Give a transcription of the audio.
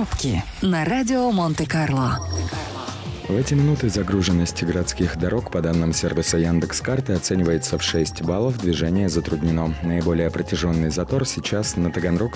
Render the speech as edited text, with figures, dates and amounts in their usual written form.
Пробки на радио Монте-Карло. В эти минуты загруженность городских дорог по данным сервиса Яндекс.Карты оценивается в 6 баллов, движение затруднено. Наиболее протяженный затор сейчас на